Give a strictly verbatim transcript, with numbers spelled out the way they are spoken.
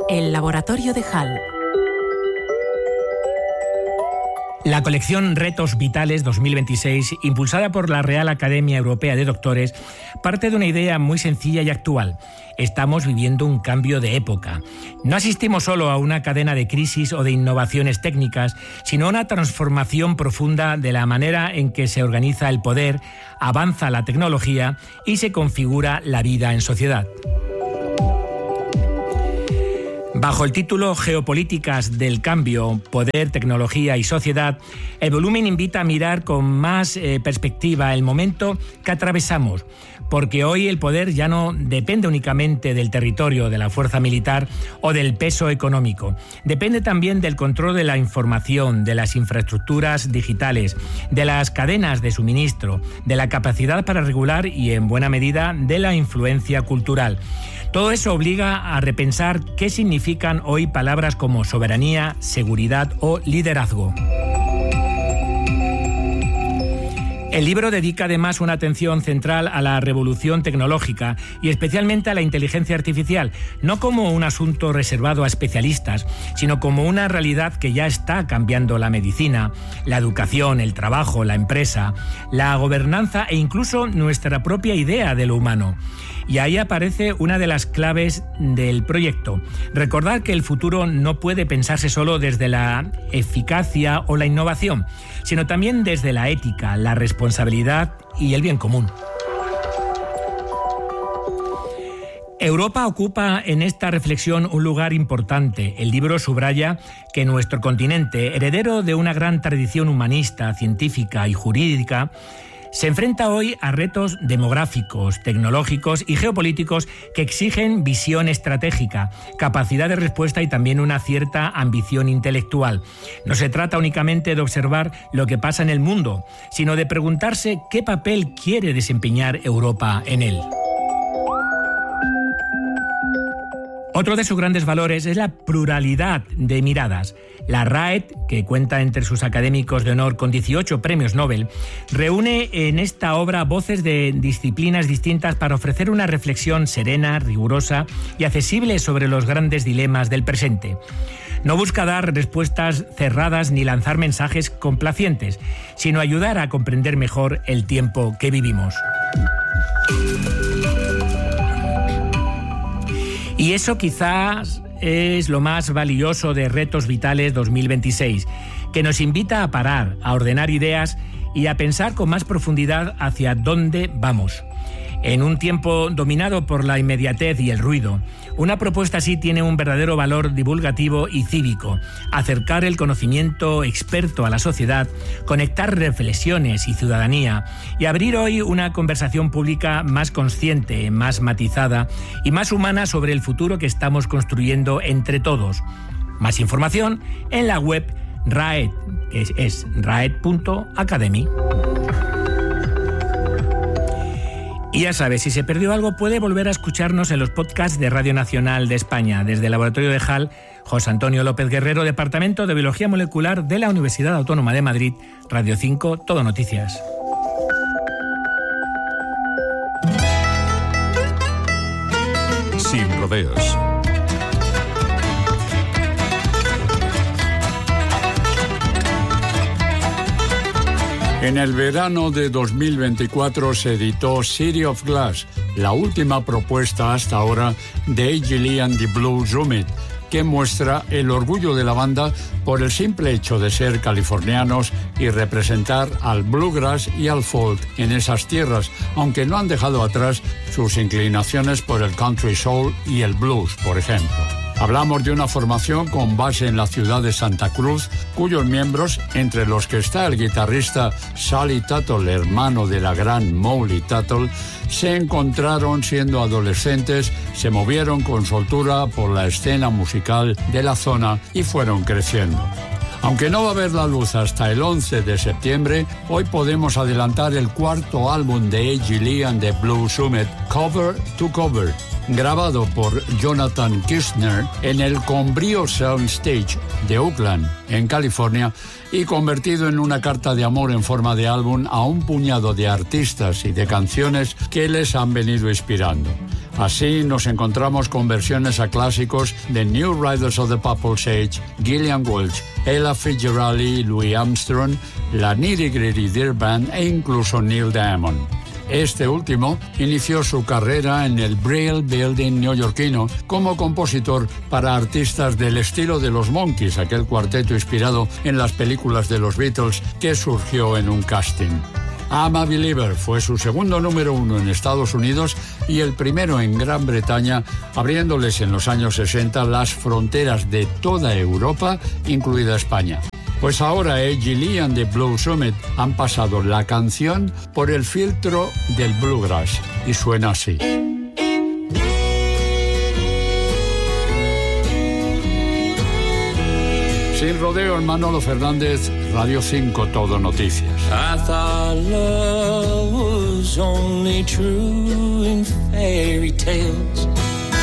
El laboratorio de Hall. La colección Retos Vitales dos mil veintiséis, impulsada por la Real Academia Europea de Doctores, parte de una idea muy sencilla y actual. Estamos viviendo un cambio de época. No asistimos solo a una cadena de crisis o de innovaciones técnicas, sino a una transformación profunda de la manera en que se organiza el poder, avanza la tecnología y se configura la vida en sociedad. Bajo el título Geopolíticas del cambio, poder, tecnología y sociedad, el volumen invita a mirar con más eh, perspectiva el momento que atravesamos, porque hoy el poder ya no depende únicamente del territorio, de la fuerza militar o del peso económico. Depende también del control de la información, de las infraestructuras digitales, de las cadenas de suministro, de la capacidad para regular y, en buena medida, de la influencia cultural. Todo eso obliga a repensar qué significan hoy palabras como soberanía, seguridad o liderazgo. El libro dedica además una atención central a la revolución tecnológica y especialmente a la inteligencia artificial, no como un asunto reservado a especialistas, sino como una realidad que ya está cambiando la medicina, la educación, el trabajo, la empresa, la gobernanza e incluso nuestra propia idea de lo humano. Y ahí aparece una de las claves del proyecto. Recordar que el futuro no puede pensarse solo desde la eficacia o la innovación, sino también desde la ética, la responsabilidad y el bien común. Europa ocupa en esta reflexión un lugar importante. El libro subraya que nuestro continente, heredero de una gran tradición humanista, científica y jurídica, se enfrenta hoy a retos demográficos, tecnológicos y geopolíticos que exigen visión estratégica, capacidad de respuesta y también una cierta ambición intelectual. No se trata únicamente de observar lo que pasa en el mundo, sino de preguntarse qué papel quiere desempeñar Europa en él. Otro de sus grandes valores es la pluralidad de miradas. La R A E D, que cuenta entre sus académicos de honor con dieciocho premios Nobel, reúne en esta obra voces de disciplinas distintas para ofrecer una reflexión serena, rigurosa y accesible sobre los grandes dilemas del presente. No busca dar respuestas cerradas ni lanzar mensajes complacientes, sino ayudar a comprender mejor el tiempo que vivimos. Y eso quizás es lo más valioso de Retos Vitales dos mil veintiséis, que nos invita a parar, a ordenar ideas y a pensar con más profundidad hacia dónde vamos. En un tiempo dominado por la inmediatez y el ruido, una propuesta así tiene un verdadero valor divulgativo y cívico: acercar el conocimiento experto a la sociedad, conectar reflexiones y ciudadanía y abrir hoy una conversación pública más consciente, más matizada y más humana sobre el futuro que estamos construyendo entre todos. Más información en la web R A E D, que es, es raed punto academy. Y ya sabes, si se perdió algo puede volver a escucharnos en los podcasts de Radio Nacional de España. Desde el Laboratorio de Hall, José Antonio López Guerrero, Departamento de Biología Molecular de la Universidad Autónoma de Madrid, Radio cinco, Todo Noticias. Sin rodeos. En el verano de dos mil veinticuatro se editó City of Glass, la última propuesta hasta ahora de A G Lee and the Blue Summit, que muestra el orgullo de la banda por el simple hecho de ser californianos y representar al bluegrass y al folk en esas tierras, aunque no han dejado atrás sus inclinaciones por el country soul y el blues, por ejemplo. Hablamos de una formación con base en la ciudad de Santa Cruz, cuyos miembros, entre los que está el guitarrista Sally Tuttle, hermano de la gran Molly Tuttle, se encontraron siendo adolescentes, se movieron con soltura por la escena musical de la zona y fueron creciendo. Aunque no va a ver la luz hasta el once de septiembre, hoy podemos adelantar el cuarto álbum de A G Lee and the Blue Summit, Cover to Cover, grabado por Jonathan Kirshner en el Combrio Soundstage de Oakland, en California, y convertido en una carta de amor en forma de álbum a un puñado de artistas y de canciones que les han venido inspirando. Así nos encontramos con versiones a clásicos de New Riders of the Purple Sage, Gillian Welch, Ella Fitzgerald, Louis Armstrong, la Nitty Gritty Dirt Band e incluso Neil Diamond. Este último inició su carrera en el Brill Building neoyorquino como compositor para artistas del estilo de los Monkees, aquel cuarteto inspirado en las películas de los Beatles que surgió en un casting. I'm a Believer fue su segundo número uno en Estados Unidos y el primero en Gran Bretaña, abriéndoles en los años sesenta las fronteras de toda Europa, incluida España. Pues ahora Edgy Lee and the Blue Summit han pasado la canción por el filtro del bluegrass y suena así. Sin rodeo, Manolo Fernández, Radio cinco, Todo Noticias. I thought love was only true in fairy tales.